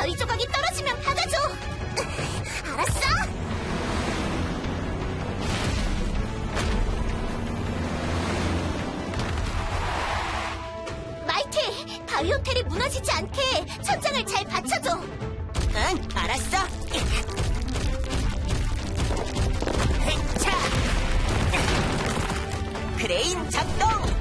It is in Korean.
머리 조각이 떨어지면 받아줘. 알았어. 마이티, 바위호텔이 무너지지 않게 천장을 잘 받쳐줘. 응, 알았어.